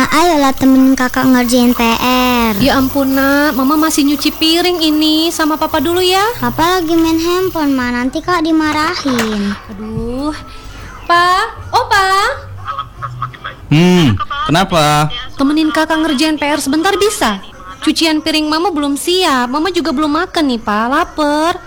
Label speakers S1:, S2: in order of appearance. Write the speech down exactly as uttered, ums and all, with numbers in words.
S1: ayolah temenin kakak ngerjain P R.
S2: Ya ampun nak, mama masih nyuci piring ini. Sama papa dulu ya.
S1: Papa lagi main handphone, Ma. Nanti kak dimarahin.
S2: Aduh. Pa, oh pa,
S3: Hmm, kenapa?
S2: temenin kakak ngerjain P R sebentar bisa? Cucian piring mama belum siap. Mama juga belum makan nih pa, lapar.